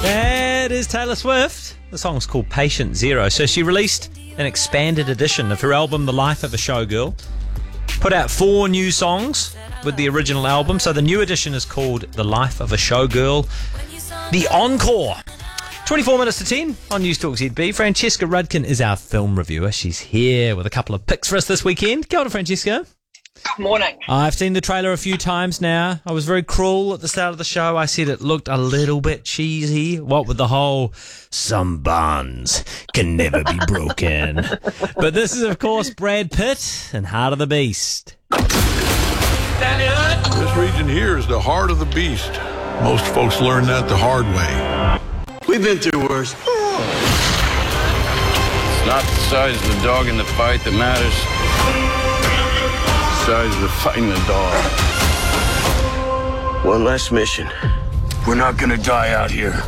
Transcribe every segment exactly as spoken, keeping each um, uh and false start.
That is Taylor Swift. The song's called Patient Zero. So she released an expanded edition of her album, The Life of a Showgirl. Put out four new songs with the original album. So the new edition is called The Life of a Showgirl. The Encore. twenty-four minutes to ten on News Talk Z B. Francesca Rudkin is our film reviewer. She's here with a couple of picks for us this weekend. Kia ora, Francesca. Good morning. I've seen the trailer a few times now. I was very cruel at the start of the show. I said it looked a little bit cheesy. What with the whole some bonds can never be broken. But this is, of course, Brad Pitt and Heart of the Beast. This region here is the heart of the beast. Most folks learn that the hard way. We've been through worse. It's not the size of the dog in the fight that matters. It's the size of the fight in the dog. One last mission. We're not gonna die out here.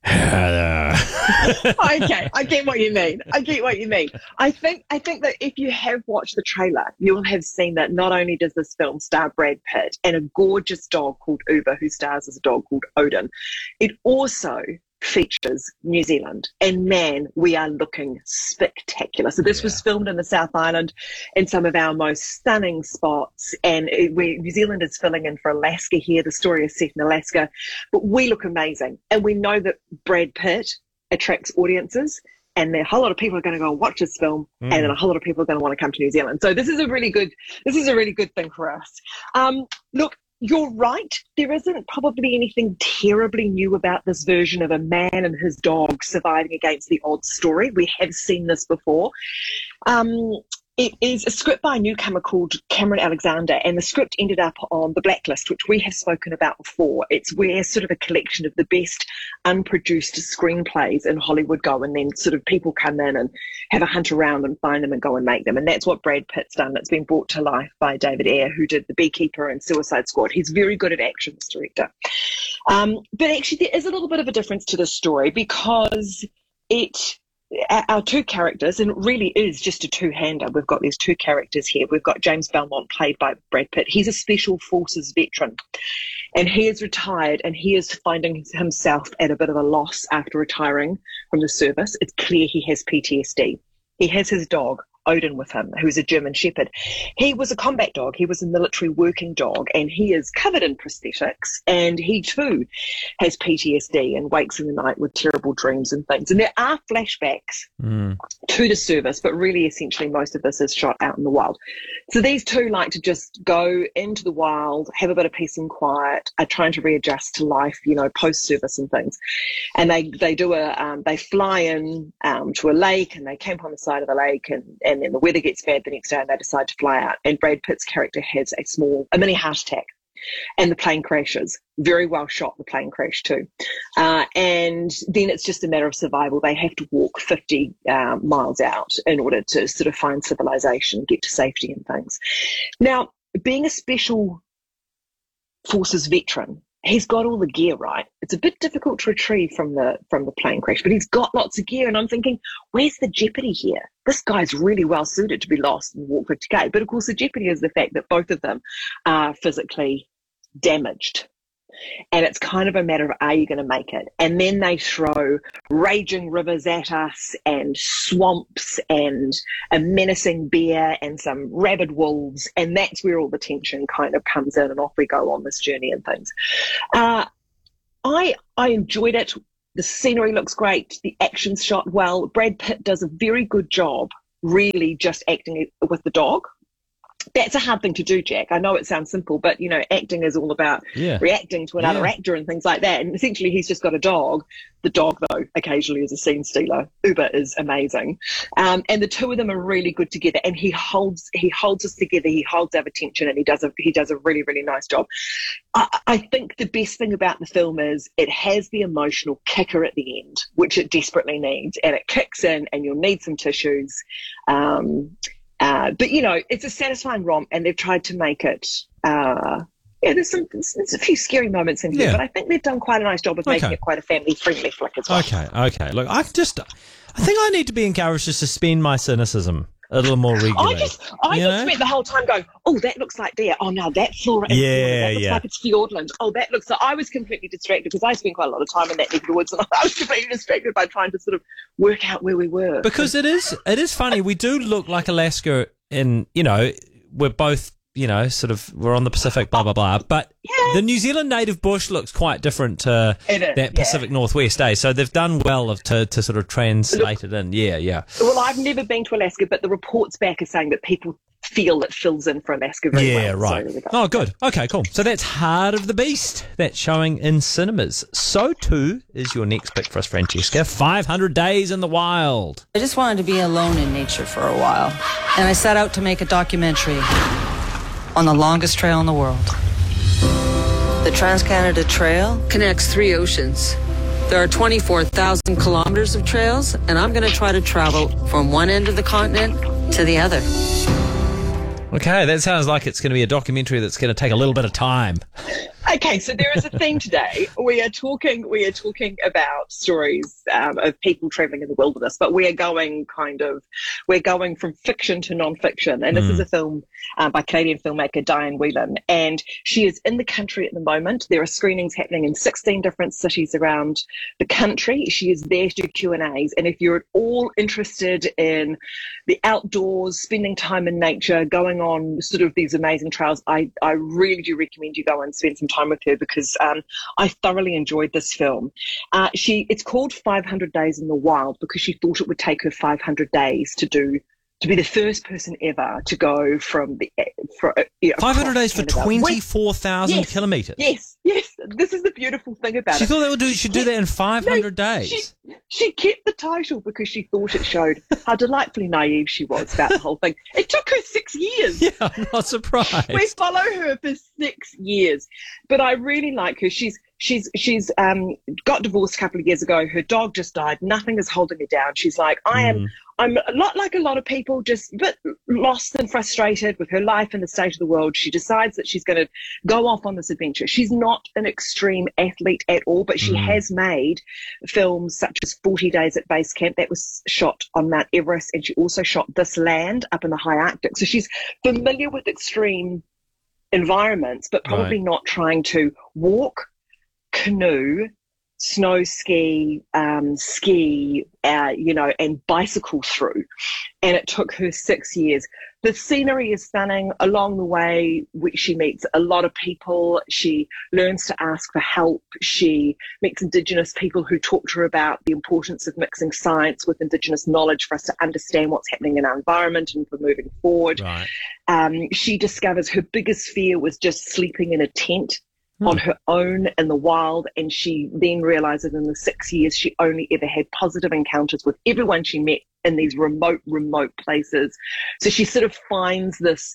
Okay, I get what you mean. I get what you mean. I think I think that if you have watched the trailer, you will have seen that not only does this film star Brad Pitt and a gorgeous dog called Uber, who stars as a dog called Odin, it also features New Zealand, and man, we are looking spectacular. So this yeah. was filmed in the South Island in some of our most stunning spots, and it, we, New Zealand is filling in for Alaska here. The story is set in Alaska, but we look amazing, and we know that Brad Pitt attracts audiences, and a whole lot of people are going to go and watch this film, mm. and then a whole lot of people are going to want to come to New Zealand. So this is a really good, this is a really good thing for us. Um, look, you're right. There isn't probably anything terribly new about this version of a man and his dog surviving against the odds story. We have seen this before. Um, it is a script by a newcomer called Cameron Alexander, and the script ended up on The Blacklist, which we have spoken about before. It's where sort of a collection of the best unproduced screenplays in Hollywood go, and then sort of people come in and have a hunt around and find them and go and make them. And that's what Brad Pitt's done. It's been brought to life by David Ayer, who did The Beekeeper and Suicide Squad. He's very good at action, this director. Um, but actually, there is a little bit of a difference to this story, because it... our two characters, and it really is just a two-hander. We've got these two characters here. We've got James Belmont, played by Brad Pitt. He's a Special Forces veteran, and he is retired, and he is finding himself at a bit of a loss after retiring from the service. It's clear he has P T S D. He has his dog, Odin, with him, who's a German Shepherd. He was a combat dog. He was a military working dog, and he is covered in prosthetics, and he too has P T S D and wakes in the night with terrible dreams and things. And there are flashbacks mm. to the service, but really essentially most of this is shot out in the wild. So these two like to just go into the wild, have a bit of peace and quiet, are trying to readjust to life, you know, post-service and things. And they, they do a, um, they fly in um, to a lake, and they camp on the side of the lake, and, and then the weather gets bad the next day and they decide to fly out. And Brad Pitt's character has a small, a mini heart attack, and the plane crashes. Very well shot, the plane crash too. Uh, and then it's just a matter of survival. They have to walk fifty um, miles out in order to sort of find civilization, get to safety and things. Now, being a Special Forces veteran, he's got all the gear right. It's a bit difficult to retrieve from the from the plane crash, but he's got lots of gear. And I'm thinking, where's the jeopardy here? This guy's really well suited to be lost and walk fifty K. But of course, the jeopardy is the fact that both of them are physically damaged. And it's kind of a matter of, are you going to make it? And then they throw raging rivers at us, and swamps, and a menacing bear, and some rabid wolves. And that's where all the tension kind of comes in, and off we go on this journey and things. Uh, I I enjoyed it. The scenery looks great. The action's shot well. Brad Pitt does a very good job, really just acting with the dog. That's a hard thing to do, Jack. I know it sounds simple, but, you know, acting is all about yeah. reacting to another yeah. actor and things like that. And essentially, he's just got a dog. The dog, though, occasionally is a scene stealer. Uber is amazing. Um, and the two of them are really good together. And he holds he holds us together. He holds our attention, and he does a, he does a really, really nice job. I, I think the best thing about the film is it has the emotional kicker at the end, which it desperately needs. And it kicks in, and you'll need some tissues. Um Uh, but, you know, it's a satisfying romp, and they've tried to make it, uh, yeah, there's some, there's a few scary moments in here, yeah. but I think they've done quite a nice job of okay. making it quite a family-friendly flick as well. Okay, okay. Look, I just, I think I need to be encouraged to suspend my cynicism a little more regularly. I just, I you just know? spent the whole time going, oh, that looks like there. Oh, no, that's Flora and Yeah, Fiona. That looks yeah. like it's Fiordland. Oh, that looks like... I was completely distracted because I spent quite a lot of time in that neck of the woods, and I was completely distracted by trying to sort of work out where we were. Because it is, it is funny. We do look like Alaska, and you know, we're both, you know, sort of, we're on the Pacific, blah blah blah. But Yeah. the New Zealand native bush looks quite different to It is, that yeah. Pacific Northwest, eh? So they've done well of, to to sort of translate it in. Yeah, yeah. Well, I've never been to Alaska, but the reports back are saying that people feel it fills in for Alaska very Yeah, well. right. So there we go. Oh, good. Okay, cool. So that's Heart of the Beast. That's showing in cinemas. So too is your next pick for us, Francesca. five hundred Days in the Wild. I just wanted to be alone in nature for a while, and I set out to make a documentary on the longest trail in the world. The Trans-Canada Trail connects three oceans. There are twenty-four thousand kilometers of trails, and I'm going to try to travel from one end of the continent to the other. Okay, that sounds like it's going to be a documentary that's going to take a little bit of time. Okay, so there is a theme today. We are talking. We are talking about stories um, of people traveling in the wilderness, but we are going kind of. We're going from fiction to non-fiction, and this Mm. is a film uh, by Canadian filmmaker Diane Whelan, and she is in the country at the moment. There are screenings happening in sixteen different cities around the country. She is there to do Q and A's, and if you're at all interested in the outdoors, spending time in nature, going on sort of these amazing trails, I I really do recommend you go and spend some time with her, because um, I thoroughly enjoyed this film. Uh, she it's called five hundred Days in the Wild because she thought it would take her five hundred days to do to be the first person ever to go from the for, uh, you know, five hundred across days for Canada. twenty-four thousand Yes. kilometres. Yes, yes. This is the beautiful thing about She it. thought they would do. She'd do that in five hundred No, days. She, she kept the title because she thought it showed how delightfully naive she was about the whole thing. It took her six years. Yeah, I'm not surprised. We follow her for six years, but I really like her. She's she's she's um got divorced a couple of years ago. Her dog just died. Nothing is holding her down. She's like, I am. Mm. I'm a lot like a lot of people, just a bit lost and frustrated with her life and the state of the world. She decides that she's going to go off on this adventure. She's not an extreme athlete at all, but she Mm. has made films such as forty Days at Base Camp, that was shot on Mount Everest, and she also shot This Land up in the high Arctic. So she's familiar with extreme environments, but probably Right. not trying to walk, canoe, snow ski, um, ski, uh, you know, and bicycle through. And it took her six years. The scenery is stunning. Along the way, we- she meets a lot of people. She learns to ask for help. She meets Indigenous people who talk to her about the importance of mixing science with Indigenous knowledge for us to understand what's happening in our environment and for moving forward. Right. Um, she discovers her biggest fear was just sleeping in a tent Hmm. on her own in the wild, and she then realizes in the six years she only ever had positive encounters with everyone she met in these remote, remote places. So she sort of finds this,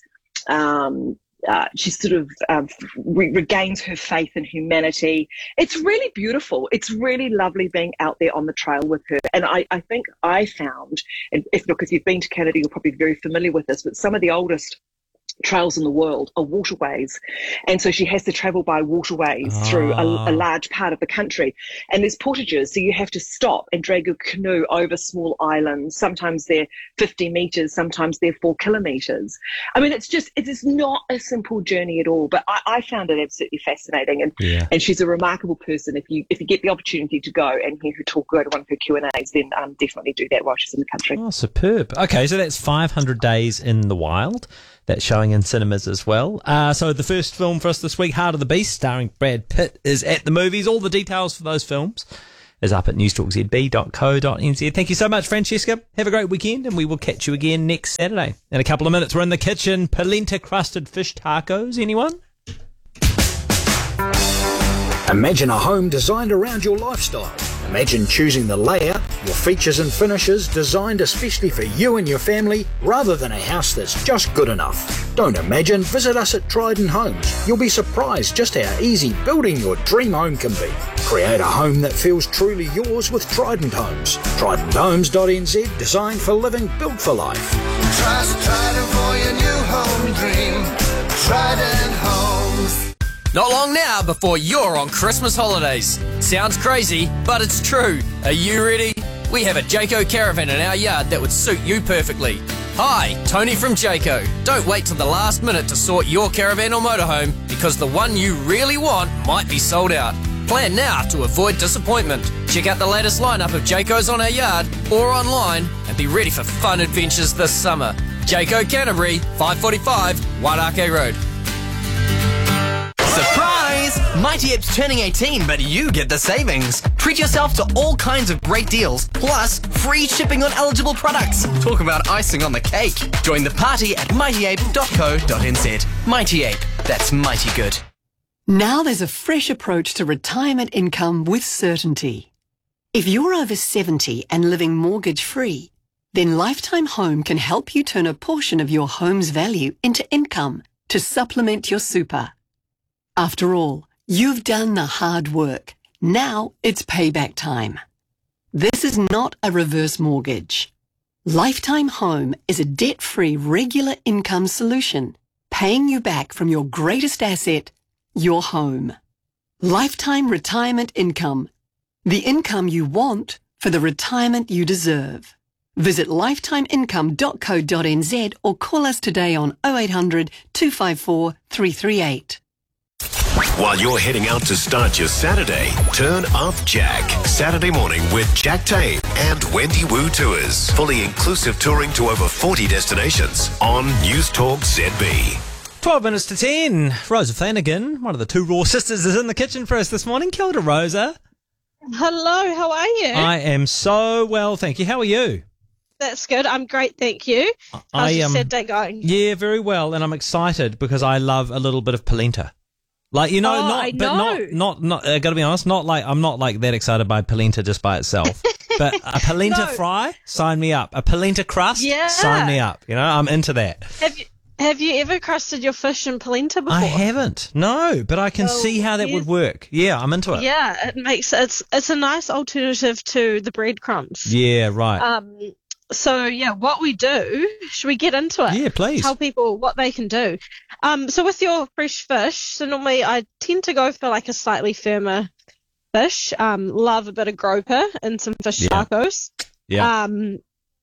um, uh, she sort of um, re- regains her faith in humanity. It's really beautiful. It's really lovely being out there on the trail with her. And I, I think I found, and if, look, if you've been to Canada, you're probably very familiar with this, but some of the oldest trails in the world are waterways, and so she has to travel by waterways Ah. through a, a large part of the country, and there's portages, so you have to stop and drag your canoe over small islands. Sometimes they're fifty meters, sometimes they're four kilometers. I mean, it's just it is not a simple journey at all, but I, I found it absolutely fascinating, and Yeah. and she's a remarkable person. If you if you get the opportunity to go and hear her talk, go to one of her Q and A's, then um, definitely do that while she's in the country. Oh, superb. Okay, so that's five hundred Days in the Wild. That's showing in cinemas as well. Uh, so the first film for us this week, Heart of the Beast, starring Brad Pitt, is at the movies. All the details for those films is up at newstalk z b dot co dot n z. Thank you so much, Francesca. Have a great weekend, and we will catch you again next Saturday. In a couple of minutes, we're in the kitchen. Polenta-crusted fish tacos. Anyone? Imagine a home designed around your lifestyle. Imagine choosing the layout, your features and finishes designed especially for you and your family, rather than a house that's just good enough. Don't imagine, visit us at Trident Homes. You'll be surprised just how easy building your dream home can be. Create a home that feels truly yours with Trident Homes. trident homes dot n z, designed for living, built for life. Trust Trident for your new home dream. Trident Homes. Not long now before you're on Christmas holidays. Sounds crazy, but it's true. Are you ready? We have a Jayco caravan in our yard that would suit you perfectly. Hi, Tony from Jayco. Don't wait till the last minute to sort your caravan or motorhome because the one you really want might be sold out. Plan now to avoid disappointment. Check out the latest lineup of Jaycos on our yard or online and be ready for fun adventures this summer. Jayco Canterbury, five forty-five Wairakei Road. Surprise! Mighty Ape's turning eighteen, but you get the savings. Treat yourself to all kinds of great deals, plus free shipping on eligible products. Talk about icing on the cake. Join the party at mighty ape dot co dot n z. Mighty Ape, that's mighty good. Now there's a fresh approach to retirement income with certainty. If you're over seventy and living mortgage-free, then Lifetime Home can help you turn a portion of your home's value into income to supplement your super. After all, you've done the hard work. Now it's payback time. This is not a reverse mortgage. Lifetime Home is a debt-free regular income solution, paying you back from your greatest asset, your home. Lifetime retirement income. The income you want for the retirement you deserve. Visit lifetime income dot co dot n z or call us today on oh eight hundred, two five four, three three eight. While you're heading out to start your Saturday, turn up Jack. Saturday morning with Jack Tame and Wendy Wu Tours. Fully inclusive touring to over forty destinations on News Talk Z B. twelve minutes to ten. Rosa Flanagan, one of the two Raw sisters, is in the kitchen for us this morning. Kia ora, Rosa. Hello, how are you? I am so well, thank you. How are you? That's good. I'm great, thank you. How's I your um, Saturday going? Yeah, very well, and I'm excited because I love a little bit of polenta. Like, you know, Oh, not, I but know. not, not, not, I gotta be honest, not like, I'm not like that excited by polenta just by itself. But a polenta No. fry, sign me up. A polenta crust, Yeah. sign me up. You know, I'm into that. Have you have you ever crusted your fish in polenta before? I haven't, no, but I can Oh, see how that yes. would work. Yeah, I'm into it. Yeah, it makes it's it's a nice alternative to the breadcrumbs. Yeah, right. Um. So yeah, what we do? Should we get into it? Yeah, please. Tell people what they can do. Um. So with your fresh fish, so normally I tend to go for like a slightly firmer fish. Um. Love a bit of grouper and some fish Yeah. tacos. Yeah. Um.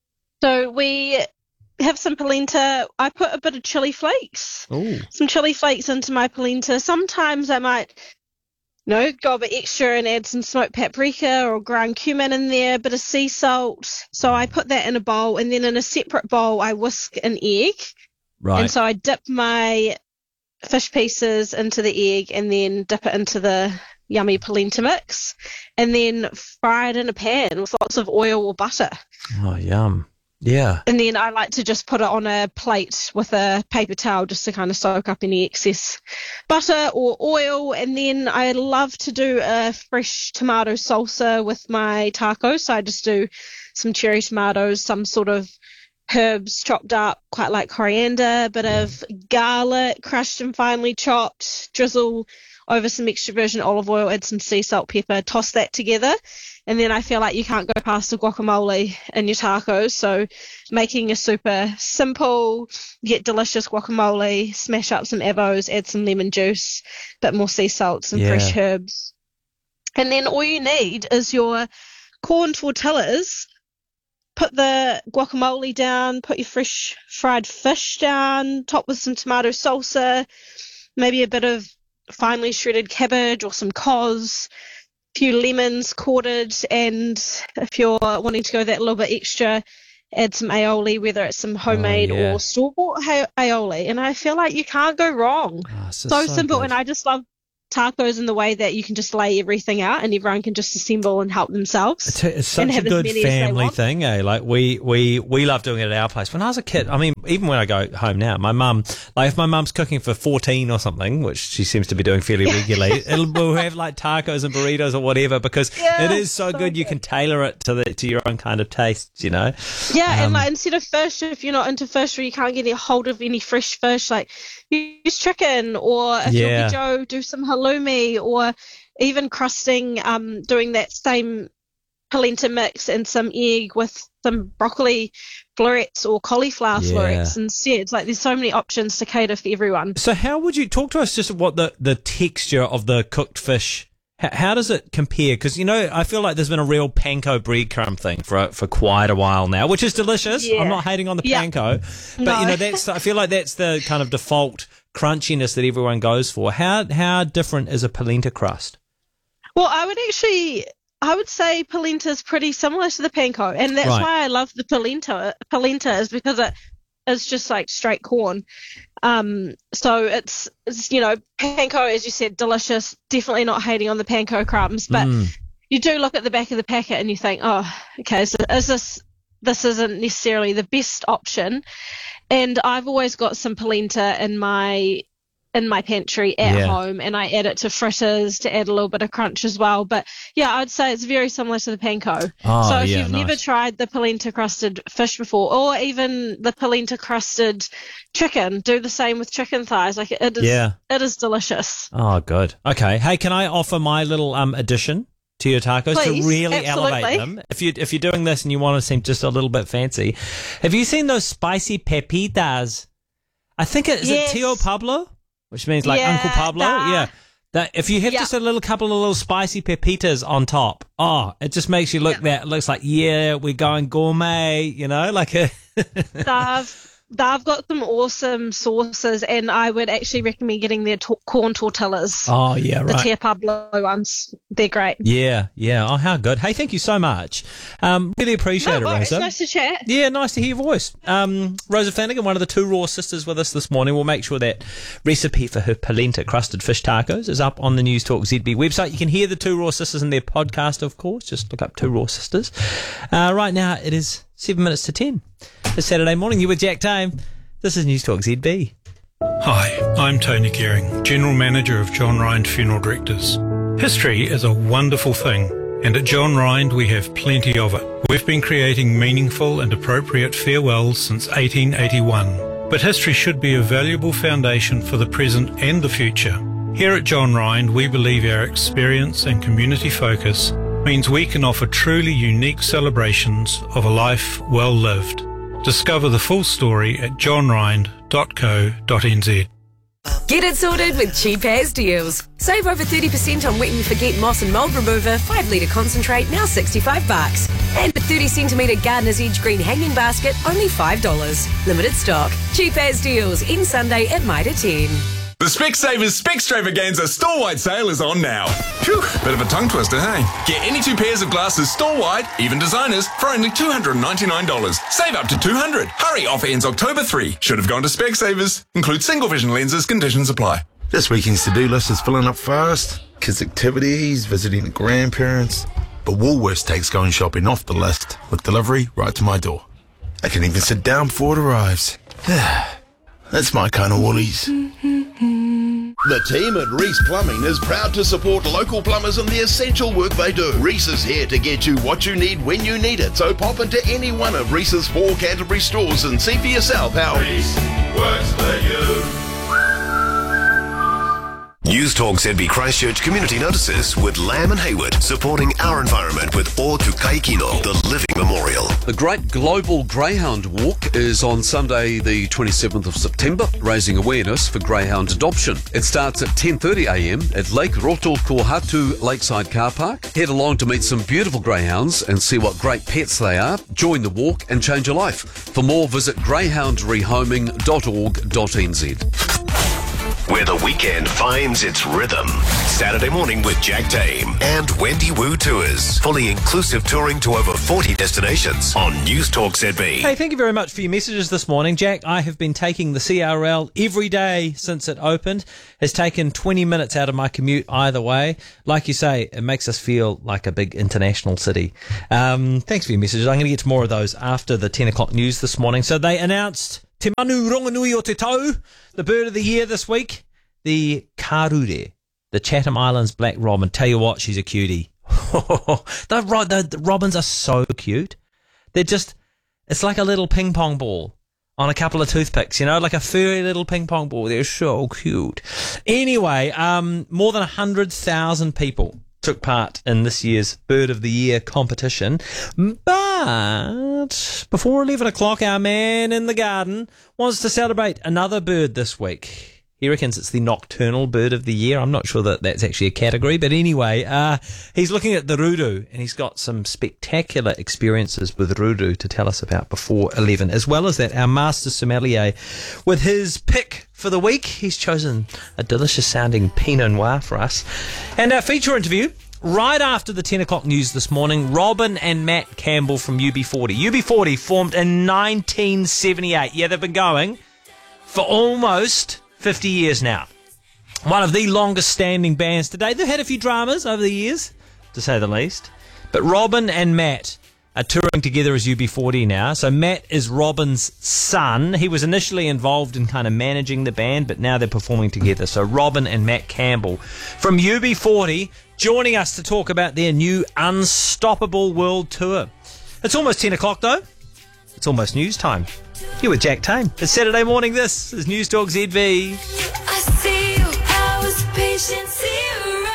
So we have some polenta. I put a bit of chili flakes. Ooh. Some chili flakes into my polenta. Sometimes I might, you know, go a bit extra and add some smoked paprika or ground cumin in there, a bit of sea salt. So I put that in a bowl, and then in a separate bowl I whisk an egg. Right. And so I dip my fish pieces into the egg and then dip it into the yummy polenta mix, and then fry it in a pan with lots of oil or butter. Oh, yum. Yeah. And then I like to just put it on a plate with a paper towel just to kind of soak up any excess butter or oil. And then I love to do a fresh tomato salsa with my tacos. So I just do some cherry tomatoes, some sort of herbs chopped up, quite like coriander, a bit of garlic crushed and finely chopped, drizzle over some extra virgin olive oil, add some sea salt, pepper, toss that together. And then I feel like you can't go past the guacamole in your tacos. So making a super simple yet delicious guacamole, smash up some avos, add some lemon juice, bit more sea salt, some Yeah. fresh herbs. And then all you need is your corn tortillas. Put the guacamole down, put your fresh fried fish down, top with some tomato salsa, maybe a bit of finely shredded cabbage or some cos, few lemons quartered, and if you're wanting to go that little bit extra, add some aioli, whether it's some homemade Oh, yeah. or store-bought ha- aioli, and I feel like you can't go wrong. Oh, it's just so, so simple, good. and I just love tacos in the way that you can just lay everything out and everyone can just assemble and help themselves. It's, a, it's and such a have as good many as they family want. thing, eh? Like we, we, we love doing it at our place. When I was a kid, I mean, even when I go home now, my mum, like if my mum's cooking for fourteen or something, which she seems to be doing fairly regularly, it'll, we'll have like tacos and burritos or whatever because Yeah, it is so, so good. You can tailor it to the, to your own kind of tastes, you know? Yeah, and Um, like instead of fish, if you're not into fish or you can't get a hold of any fresh fish, like use chicken, or if Yeah. you're Joe, do some halloumi, or even crusting, um, doing that same polenta mix and some egg with some broccoli florets or cauliflower Yeah. florets instead. Like there's so many options to cater for everyone. So how would you talk to us just what the, the texture of the cooked fish, H- how does it compare? Because, you know, I feel like there's been a real panko breadcrumb thing for for quite a while now, which is delicious. Yeah. I'm not hating on the Yeah. panko. But, No. you know, that's I feel like that's the kind of default crunchiness that everyone goes for. How how different is a polenta crust? Well, I would actually, I would say polenta is pretty similar to the panko, and that's Right. why I love the polenta. Polenta is because it is just like straight corn. Um, so it's, it's, you know, panko, as you said, delicious. Definitely not hating on the panko crumbs, but Mm. you do look at the back of the packet and you think, oh, okay, so is this, this isn't necessarily the best option. And I've always got some polenta in my in my pantry at Yeah. home, and I add it to fritters to add a little bit of crunch as well. But yeah, I'd say it's very similar to the panko. Oh, so if yeah, you've nice. never tried the polenta crusted fish before, or even the polenta crusted chicken, do the same with chicken thighs. Like it is, Yeah. it is delicious. Oh, good. Okay. Hey, can I offer my little um addition to your tacos Please, to really absolutely. elevate them? If you if you're doing this and you want to seem just a little bit fancy, have you seen those spicy pepitas? I think it is Yes. it Tio Pablo, which means like Yeah, Uncle Pablo. da. Yeah. That if you have Yeah. just a little couple of little spicy pepitas on top, oh, it just makes you look that it looks like yeah, we're going gourmet, you know, like a They've, they've got some awesome sauces, and I would actually recommend getting their to- corn tortillas. Oh yeah, The right. Tia Pablo ones. They're great. Yeah, yeah. Oh, how good. Hey, thank you so much. Um, really appreciate No it, worries. Rosa. Nice to chat. Yeah, nice to hear your voice. Um, Rosa Flanagan, one of the two Raw sisters with us this morning. We'll make sure that recipe for her polenta crusted fish tacos is up on the News Talk Z B website. You can hear the two Raw sisters in their podcast, of course. Just look up two Raw sisters. Uh, right now, it is seven minutes to ten. It's Saturday morning. You're with Jack Tame. This is News Talk Z B. Hi, I'm Tony Gehring, General Manager of John Rind Funeral Directors. History is a wonderful thing, and at John Rind we have plenty of it. We've been creating meaningful and appropriate farewells since eighteen eighty-one, but history should be a valuable foundation for the present and the future. Here at John Rind, we believe our experience and community focus means we can offer truly unique celebrations of a life well lived. Discover the full story at john rind dot co dot n z. Get it sorted with Cheap As Deals. Save over thirty percent on Wet and Forget Moss and Mould Remover five litre concentrate, now sixty-five bucks. And a thirty centimetre Gardener's Edge green hanging basket, only five dollars. Limited stock. Cheap As Deals, in Sunday at Mitre ten. The Specsavers Specstravaganza store-wide sale is on now. Phew, bit of a tongue twister, hey? Get any two pairs of glasses store-wide, even designers, for only two hundred ninety-nine dollars. Save up to two hundred dollars. Hurry, offer ends October third. Should have gone to Specsavers. Include single vision lenses, conditions apply. This weekend's to-do list is filling up fast. Kids' activities, visiting the grandparents. But Woolworths takes going shopping off the list with delivery right to my door. I can even sit down before it arrives. That's my kind of Woolies. The team at Reese Plumbing is proud to support local plumbers in the essential work they do. Reese is here to get you what you need when you need it. So pop into any one of Reese's four Canterbury stores and see for yourself how Reese works for you. News Talk Z B Christchurch Community Notices with Lamb and Hayward, supporting our environment with O Tukaikino, the Living Memorial. The Great Global Greyhound Walk is on Sunday the twenty-seventh of September, raising awareness for greyhound adoption. It starts at ten thirty a m at Lake Rotokohatu Lakeside Car Park. Head along to meet some beautiful greyhounds and see what great pets they are. Join the walk and change your life. For more, visit greyhound rehoming dot org dot n z. Where the weekend finds its rhythm. Saturday morning with Jack Tame and Wendy Wu Tours. Fully inclusive touring to over forty destinations on News Talk Z B. Hey, thank you very much for your messages this morning. Jack, I have been taking the C R L every day since it opened. Has taken twenty minutes out of my commute either way. Like you say, it makes us feel like a big international city. Um, thanks for your messages. I'm going to get to more of those after the ten o'clock news this morning. So they announced Te Manu Rongonui o Te Tau, the bird of the year this week, the karure, the Chatham Islands black robin. Tell you what, she's a cutie. the, ro- the, the robins are so cute. They're just, it's like a little ping pong ball on a couple of toothpicks, you know, like a furry little ping pong ball. They're so cute. Anyway, um, more than one hundred thousand people took part in this year's Bird of the Year competition. But before eleven o'clock, our man in the garden wants to celebrate another bird this week. He reckons it's the nocturnal bird of the year. I'm not sure that that's actually a category, but anyway, uh, he's looking at the rudu, and he's got some spectacular experiences with rudu to tell us about before eleven. As well as that, our master sommelier, with his pick for the week, he's chosen a delicious sounding Pinot Noir for us. And our feature interview, right after the ten o'clock news this morning, Robin and Matt Campbell from U B forty. U B forty formed in nineteen seventy-eight. Yeah, they've been going for almost fifty years now. One of the longest standing bands today. They've had a few dramas over the years, to say the least. But Robin and Matt are touring together as U B forty now. So Matt is Robin's son. He was initially involved in kind of managing the band, but now they're performing together. So Robin and Matt Campbell from U B forty joining us to talk about their new Unstoppable World Tour. It's almost ten o'clock though. It's almost news time. You're with Jack Tame. It's Saturday morning. This is News Talk Z B. I see you, I was patient zero.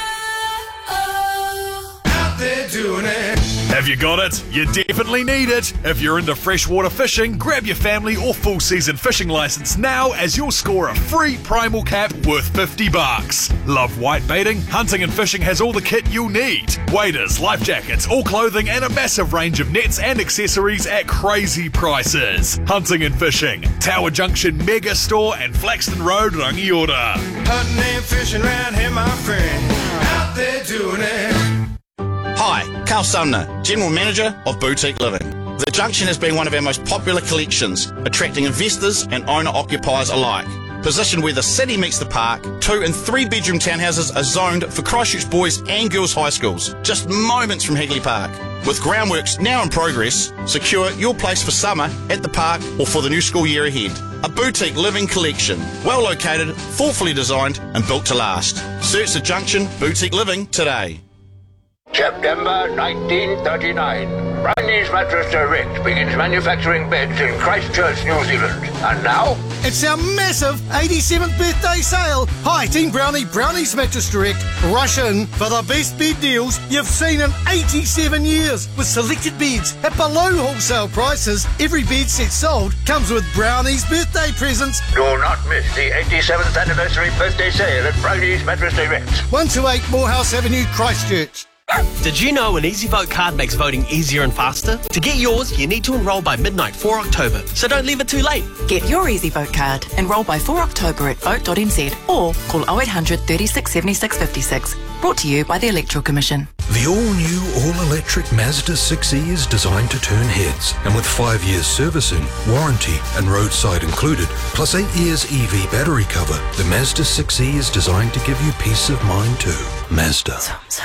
Out there doing it. Have you got it? You definitely need it. If you're into freshwater fishing, grab your family or full season fishing license now, as you'll score a free primal cap worth fifty bucks. Love whitebaiting? Hunting and Fishing has all the kit you'll need. Waders, life jackets, all clothing, and a massive range of nets and accessories at crazy prices. Hunting and Fishing, Tower Junction Mega Store and Flaxton Road, Rangiora. Hunting and fishing round here, my friend. Out there doing it. Hi, Carl Sumner, General Manager of Boutique Living. The Junction has been one of our most popular collections, attracting investors and owner-occupiers alike. Positioned where the city meets the park, two and three bedroom townhouses are zoned for Christchurch boys and girls high schools, just moments from Hagley Park. With groundworks now in progress, secure your place for summer at the park or for the new school year ahead. A boutique living collection, well located, thoughtfully designed and built to last. Search the Junction Boutique Living today. September nineteen thirty-nine. Brownie's Mattress Direct begins manufacturing beds in Christchurch, New Zealand. And now, it's our massive eighty-seventh birthday sale. Hi, Team Brownie, Brownie's Mattress Direct. Rush in for the best bed deals you've seen in eighty-seven years. With selected beds at below wholesale prices, every bed set sold comes with Brownie's birthday presents. do not miss the eighty-seventh anniversary birthday sale at Brownie's Mattress Direct. one two eight Morehouse Avenue, Christchurch. Did you know an EasyVote card makes voting easier and faster? To get yours, you need to enrol by midnight four October, so don't leave it too late. Get your EasyVote card. Enrol by four October at vote dot n z or call oh eight hundred, thirty-six, seventy-six, fifty-six. Brought to you by the Electoral Commission. The all-new, all-electric Mazda six E is designed to turn heads, and with five years servicing, warranty and roadside included, plus eight years E V battery cover, the Mazda six E is designed to give you peace of mind too. Mazda.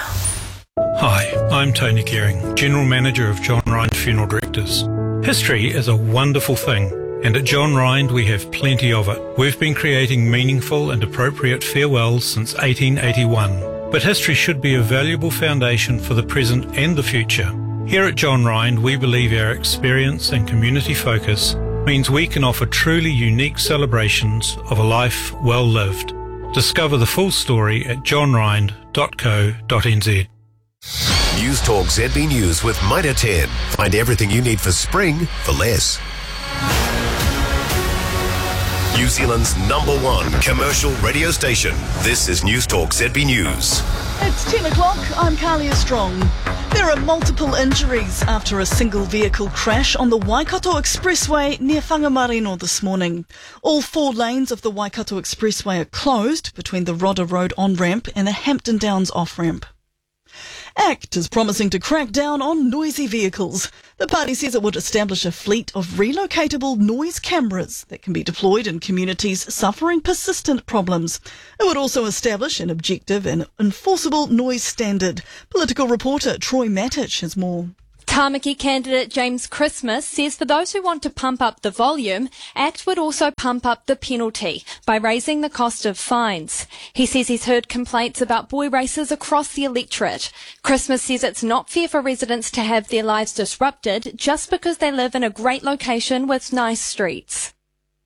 Hi, I'm Tony Kering, General Manager of John Rind Funeral Directors. History is a wonderful thing, and at John Rind we have plenty of it. We've been creating meaningful and appropriate farewells since eighteen eighty-one, but history should be a valuable foundation for the present and the future. Here at John Rind, we believe our experience and community focus means we can offer truly unique celebrations of a life well lived. Discover the full story at john rind dot co dot n z. News Talk Z B News with Mitre ten. Find everything you need for spring for less. New Zealand's number one commercial radio station. This is News Talk Z B News. It's ten o'clock. I'm Carlia Strong. There are multiple injuries after a single vehicle crash on the Waikato Expressway near Whangamarino this morning. All four lanes of the Waikato Expressway are closed between the Rodder Road on-ramp and the Hampton Downs off-ramp. ACT is promising to crack down on noisy vehicles. The party says it would establish a fleet of relocatable noise cameras that can be deployed in communities suffering persistent problems. It would also establish an objective and enforceable noise standard. Political reporter Troy Mattich has more. Tamaki candidate James Christmas says for those who want to pump up the volume, ACT would also pump up the penalty by raising the cost of fines. He says he's heard complaints about boy races across the electorate. Christmas says it's not fair for residents to have their lives disrupted just because they live in a great location with nice streets.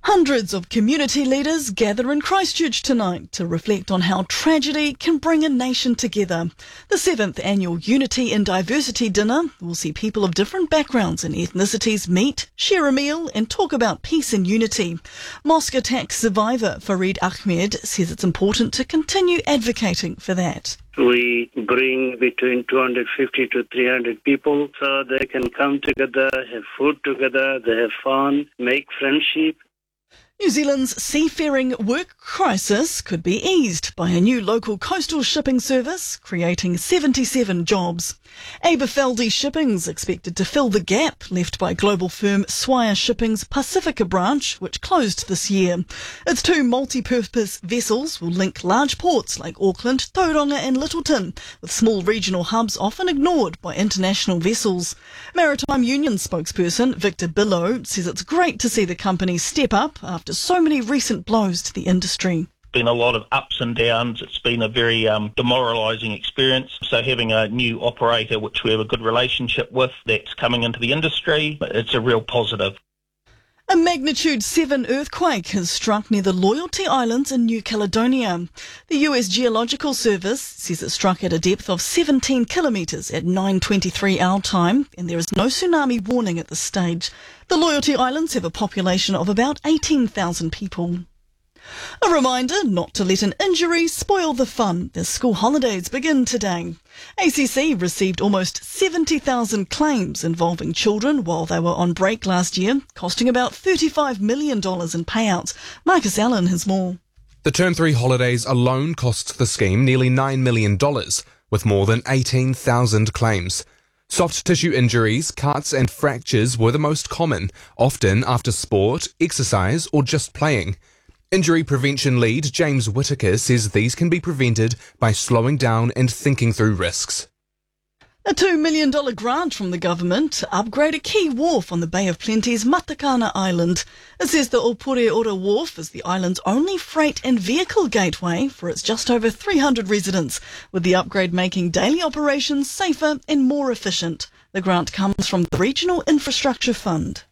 Hundreds of community leaders gather in Christchurch tonight to reflect on how tragedy can bring a nation together. The seventh annual Unity in Diversity dinner will see people of different backgrounds and ethnicities meet, share a meal and talk about peace and unity. Mosque attack survivor Farid Ahmed says it's important to continue advocating for that. We bring between two hundred fifty to three hundred people so they can come together, have food together, they have fun, make friendship. New Zealand's seafaring work crisis could be eased by a new local coastal shipping service, creating seventy-seven jobs. Aberfeldy Shipping's expected to fill the gap left by global firm Swire Shipping's Pacifica branch, which closed this year. Its two multi-purpose vessels will link large ports like Auckland, Tauranga and Littleton, with small regional hubs often ignored by international vessels. Maritime Union spokesperson Victor Billow says it's great to see the company step up after so many recent blows to the industry. Been a lot of ups and downs. It's been a very um, demoralising experience. So having a new operator, which we have a good relationship with, that's coming into the industry, it's a real positive. A magnitude seven earthquake has struck near the Loyalty Islands in New Caledonia. The U S Geological Service says it struck at a depth of seventeen kilometres at nine twenty-three our time, and there is no tsunami warning at this stage. The Loyalty Islands have a population of about eighteen thousand people. A reminder not to let an injury spoil the fun as school holidays begin today. A C C received almost seventy thousand claims involving children while they were on break last year, costing about thirty-five million dollars in payouts. Marcus Allen has more. The Term three holidays alone cost the scheme nearly nine million dollars, with more than eighteen thousand claims. Soft tissue injuries, cuts and fractures were the most common, often after sport, exercise or just playing. Injury prevention lead James Whitaker says these can be prevented by slowing down and thinking through risks. A two million dollars grant from the government to upgrade a key wharf on the Bay of Plenty's Matakana Island. It says the Opureora Wharf is the island's only freight and vehicle gateway for its just over three hundred residents, with the upgrade making daily operations safer and more efficient. The grant comes from the Regional Infrastructure Fund.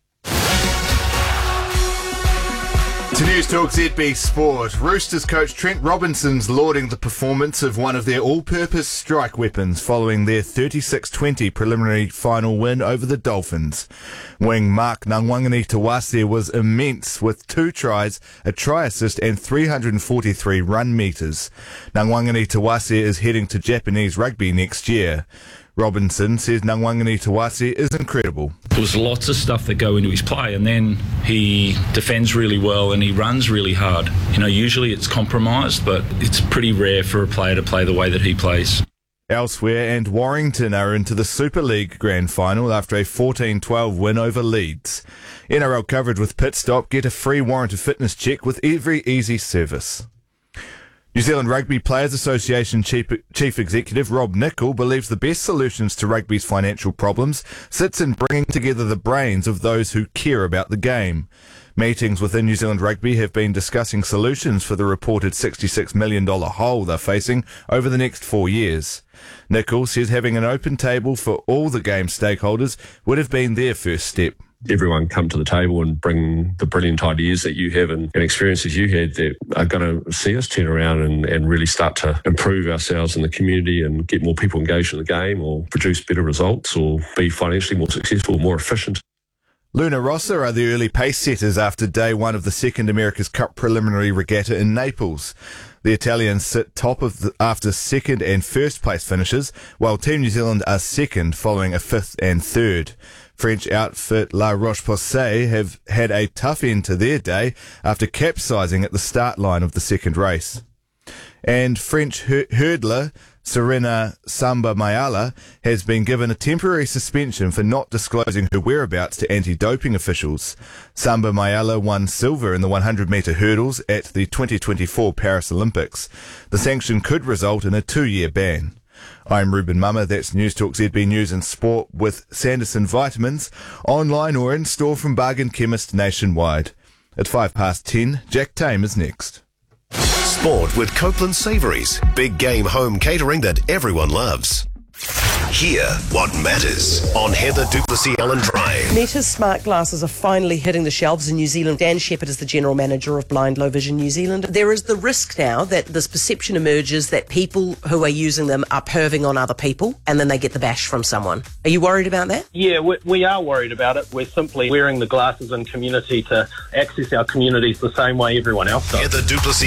To News Talk Z B Sport, Roosters coach Trent Robinson's lauding the performance of one of their all-purpose strike weapons following their thirty-six twenty preliminary final win over the Dolphins. Wing Mark Ngawangani Tawase was immense with two tries, a try assist and three hundred forty-three run metres. Ngawangani Tawase is heading to Japanese rugby next year. Robinson says Ngawangani Tawase is incredible. There's lots of stuff that go into his play, and then he defends really well and he runs really hard. You know, usually it's compromised, but it's pretty rare for a player to play the way that he plays. Elsewhere, and Warrington are into the Super League Grand Final after a fourteen twelve win over Leeds. N R L coverage with Pit Stop. Get a free warranted fitness check with every easy service. New Zealand Rugby Players Association Chief, Chief Executive Rob Nichol believes the best solutions to rugby's financial problems sits in bringing together the brains of those who care about the game. Meetings within New Zealand Rugby have been discussing solutions for the reported sixty-six million dollars hole they're facing over the next four years. Nichol says having an open table for all the game stakeholders would have been their first step. Everyone come to the table and bring the brilliant ideas that you have and, and experiences you had that are going to see us turn around and, and really start to improve ourselves in the community and get more people engaged in the game or produce better results or be financially more successful, more efficient. Luna Rossa are the early pace setters after day one of the second America's Cup preliminary regatta in Naples. The Italians sit top of the, after second and first place finishes, while Team New Zealand are second following a fifth and third. French outfit La Roche-Posay have had a tough end to their day after capsizing at the start line of the second race. And French hur- hurdler Serena Samba Mayala has been given a temporary suspension for not disclosing her whereabouts to anti-doping officials. Samba Mayala won silver in the one hundred metre hurdles at the twenty twenty-four Paris Olympics. The sanction could result in a two-year ban. I'm Ruben Mummer, that's News Talk Z B News and Sport with Sanderson Vitamins, online or in store from Bargain Chemist nationwide. At five past ten, Jack Tame is next. Sport with Copeland Savouries, big game home catering that everyone loves. Hear what matters on Heather Duplessis Allen Drive. Meta's smart glasses are finally hitting the shelves in New Zealand. Dan Shepherd is the General Manager of Blind Low Vision New Zealand. There is the risk now that this perception emerges that people who are using them are perving on other people and then they get the bash from someone. Are you worried about that? Yeah, we, we are worried about it. We're simply wearing the glasses in community to access our communities the same way everyone else does. Heather Duplessis